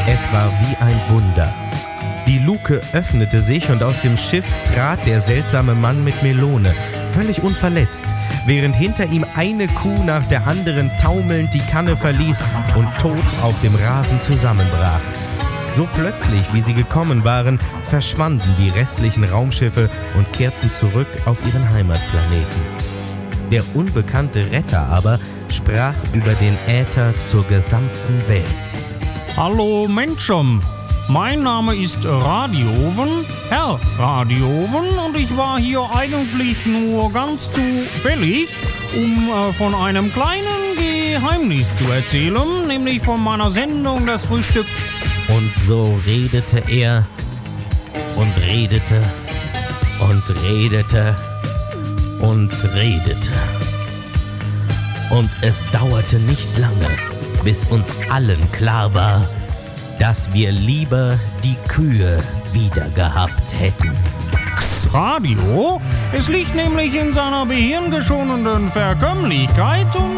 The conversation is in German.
Es war wie ein Wunder. Die Luke öffnete sich und aus dem Schiff trat der seltsame Mann mit Melone, völlig unverletzt, während hinter ihm eine Kuh nach der anderen taumelnd die Kanne verließ und tot auf dem Rasen zusammenbrach. So plötzlich, wie sie gekommen waren, verschwanden die restlichen Raumschiffe und kehrten zurück auf ihren Heimatplaneten. Der unbekannte Retter aber sprach über den Äther zur gesamten Welt. Hallo Menschen, mein Name ist Radioven, Herr Radioven, und ich war hier eigentlich nur ganz zufällig, um von einem kleinen Geheimnis zu erzählen, nämlich von meiner Sendung Das Frühstück. Und so redete er und redete und redete und redete. Und es dauerte nicht lange, bis uns allen klar war, dass wir lieber die Kühe wieder gehabt hätten. Radio? Es liegt nämlich in seiner behirngeschonenden Verkömmlichkeit und